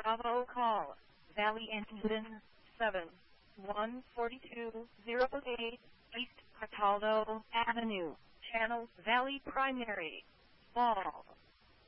Bravo call. Valley Anton 7. 14208 East Cataldo Avenue. Channel Valley Primary. Ball.